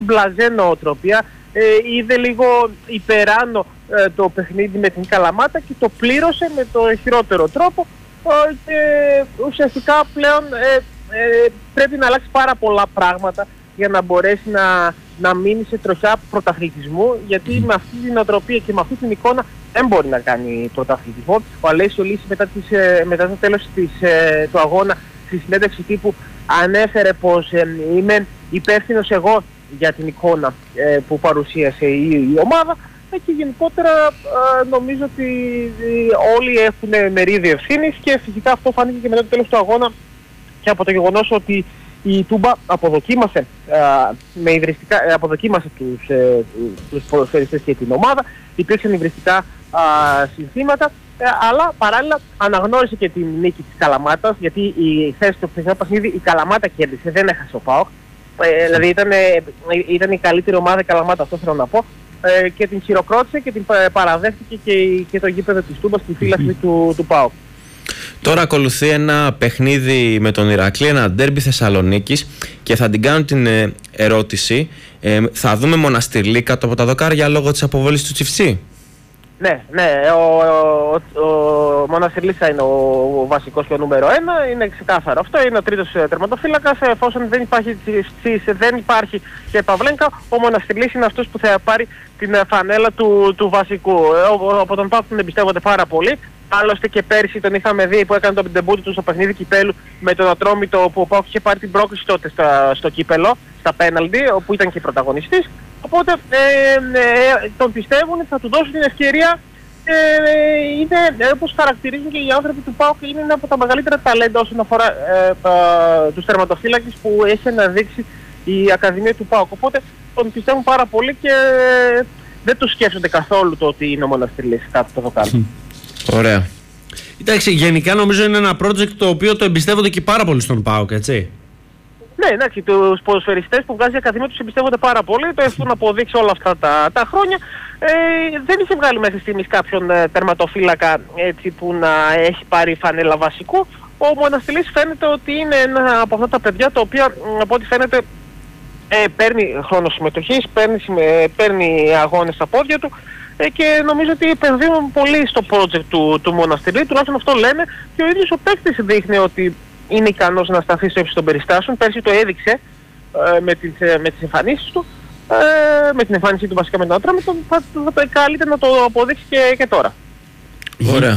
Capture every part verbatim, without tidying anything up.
μπλαζέ νοοτροπία, ε, είδε λίγο υπεράνω ε, το παιχνίδι με την Καλαμάτα και το πλήρωσε με το χειρότερο τρόπο ε, και ουσιαστικά πλέον ε, ε, πρέπει να αλλάξει πάρα πολλά πράγματα για να μπορέσει να, να μείνει σε τροχιά πρωταθλητισμού, γιατί με αυτή την νοοτροπία και με αυτή την εικόνα δεν μπορεί να κάνει πρωταθλητισμό. Ο Αλέσιο Λύση μετά, τις, ε, μετά το τέλος της, ε, του αγώνα στη συνέντευξη τύπου ανέφερε πως ε, είμαι υπεύθυνος εγώ για την εικόνα ε, που παρουσίασε η, η ομάδα ε, και γενικότερα ε, νομίζω ότι ε, όλοι έχουν μερίδιο ευθύνης και φυσικά αυτό φάνηκε και μετά το τέλος του αγώνα και από το γεγονός ότι η Τούμπα αποδοκίμασε, ε, με υβριστικά, ε, αποδοκίμασε τους, ε, τους ποδοσφαιριστές και την ομάδα, υπήρξαν υβριστικά ε, συνθήματα, ε, αλλά παράλληλα αναγνώρισε και την νίκη της Καλαμάτας, γιατί η θέση του χθεσινό παιχνίδι η Καλαμάτα κέρδισε, δεν έχασε ο ΠΑΟΚ. Ε, δηλαδή ήταν, ήταν η καλύτερη ομάδα η Καλαμάτα, αυτό θέλω να πω, ε, και την χειροκρότησε και την παραδέχτηκε και, και το γήπεδο της Τούμπας στη φύλαξη του, του ΠΑΟΚ. Τώρα ακολουθεί ένα παιχνίδι με τον Ηρακλή, ένα ντέρμπι Θεσσαλονίκης, και θα την κάνω την ε, ερώτηση, ε, θα δούμε Μοναστηρλή κάτω από τα δοκάρια λόγω της αποβολής του Τσιφτσί? Ναι, ναι, ο, ο, ο Μοναστηρλής θα είναι ο, ο βασικός και ο νούμερο ένα, είναι ξεκάθαρο αυτό, είναι ο τρίτος τερματοφύλακας, εφόσον δεν υπάρχει Τσιφτσί, δεν υπάρχει και Παυλένκα, ο Μοναστηρλής είναι αυτός που θα πάρει την φανέλα του, του βασικού. Από τον Παύλο τον εμπιστεύονται πάρα πολύ. Άλλωστε και πέρσι τον είχαμε δει που έκανε τον ντεμπούτο του στο παιχνίδι κυπέλου με τον Ατρόμητο, που ο Πάοκ είχε πάρει την πρόκληση τότε στα, στο κύπελο, στα πέναλντι, όπου ήταν και πρωταγωνιστής. Οπότε ε, ε, τον πιστεύουν, θα του δώσουν την ευκαιρία. Ε, είναι, όπως χαρακτηρίζουν και οι άνθρωποι του Πάοκ, είναι ένα από τα μεγαλύτερα ταλέντα όσον αφορά ε, ε, τους τερματοφύλακες που έχει αναδείξει η Ακαδημία του Πάοκ. Οπότε τον πιστεύουν πάρα πολύ και ε, δεν το σκέφτονται καθόλου το ότι είναι ο Μοναστηρλής κάτω το δοκάρι. Ωραία. Εντάξει, γενικά νομίζω είναι ένα project το οποίο το εμπιστεύονται και πάρα πολύ στον ΠΑΟΚ, έτσι. Ναι, εντάξει, τους ποδοσφαιριστές που βγάζει η Ακαδημία τους εμπιστεύονται πάρα πολύ, το έχουν αποδείξει όλα αυτά τα, τα χρόνια. Ε, δεν είχε βγάλει μέχρι στιγμής κάποιον ε, τερματοφύλακα έτσι, που να έχει πάρει φανέλα βασικού. Ο Μοναστηρλής φαίνεται ότι είναι ένα από αυτά τα παιδιά τα οποία, από ό,τι φαίνεται, ε, παίρνει χρόνο συμμετοχής, παίρνει, παίρνει αγώνες στα πόδια του. Και νομίζω ότι επενδύουν πολύ στο project του, του Μοναστηρλή, τουλάχιστον αυτό λένε, και ο ίδιος ο παίκτης δείχνει ότι είναι ικανός να σταθεί στο ύψος των περιστάσεων. Πέρσι το έδειξε ε, με, τις, ε, με τις εμφανίσεις του, ε, με την εμφάνισή του βασικά με τον Ατρόμητο, θα, θα, θα καλύτερα να το αποδείξει και, και τώρα. Ωραία.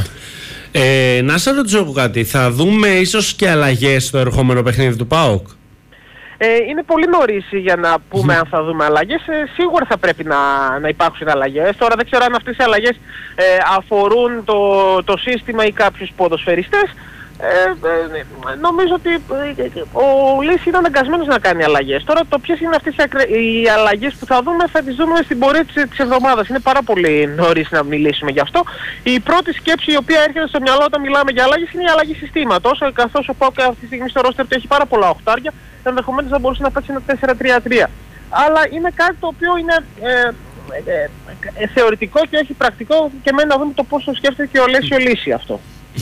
Ε, να σας ρωτήσω κάτι, θα δούμε ίσως και αλλαγές στο ερχόμενο παιχνίδι του ΠΑΟΚ? Ε, είναι πολύ νωρίς για να πούμε αν θα δούμε αλλαγές. Ε, σίγουρα θα πρέπει να, να υπάρξουν αλλαγές. Τώρα δεν ξέρω αν αυτές οι αλλαγές ε, αφορούν το, το σύστημα ή κάποιους ποδοσφαιριστές. Ε, ε, νομίζω ότι ε, ο Λύση είναι αναγκασμένος να κάνει αλλαγές. Τώρα το ποιες είναι αυτές οι αλλαγές που θα δούμε θα τις δούμε στην πορεία της, της εβδομάδας. Είναι πάρα πολύ νωρίς να μιλήσουμε γι' αυτό. Η πρώτη σκέψη η οποία έρχεται στο μυαλό όταν μιλάμε για αλλαγές είναι η αλλαγή συστήματος. Καθώς ο ΠΑΟΚ αυτή τη στιγμή στο ρόστερ του έχει πάρα πολλά οχτάρια, ενδεχομένως θα μπορούσε να παίξει ένα τέσσερα τρία τρία. Αλλά είναι κάτι το οποίο είναι ε, ε, ε, θεωρητικό και όχι πρακτικό, και μένει να δούμε το πώς το σκέφτεται και ο Αλέσιο Λύση αυτό.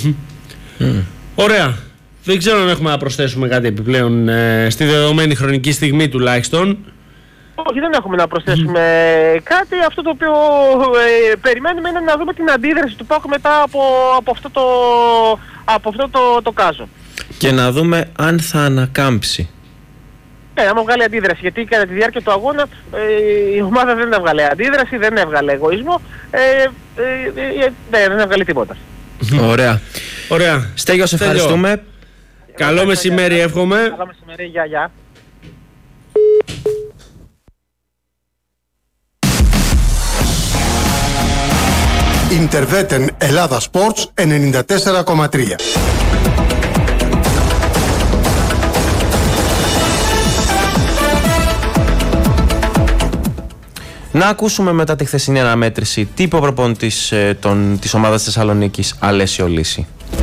Mm. Ωραία. Δεν ξέρω αν έχουμε να προσθέσουμε κάτι επιπλέον ε, στη δεδομένη χρονική στιγμή τουλάχιστον. Όχι, δεν έχουμε να προσθέσουμε mm. κάτι. Αυτό το οποίο ε, περιμένουμε είναι να δούμε την αντίδραση του ΠΑΟΚ μετά από, από αυτό, το, από αυτό το, το κάζο. Και να δούμε αν θα ανακάμψει. Ναι, άμα βγάλει αντίδραση, γιατί κατά τη διάρκεια του αγώνα ε, η ομάδα δεν έβγαλε αντίδραση, δεν έβγαλε εγωισμό, ε, ε, ε, ε, δεν έβγαλε τίποτα. Ωραία. Ωραία. Στέγιο, σε ευχαριστούμε. Καλό μεσημέρι, εύχομαι. Καλό μεσημέρι, γεια, γεια. Ιντερβέτεν Ελλάδα Sports ενενήντα τέσσερα κόμμα τρία. Να ακούσουμε μετά τη χθεσινή αναμέτρηση τύπο προπονητής ε, της ομάδας Θεσσαλονίκης, Αλέσιο Λύση.